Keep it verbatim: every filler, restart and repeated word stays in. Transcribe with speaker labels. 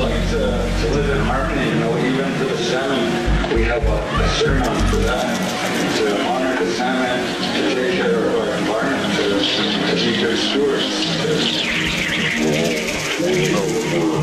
Speaker 1: like to, to live in harmony, you know, even to the salmon, we have a, a sermon for that.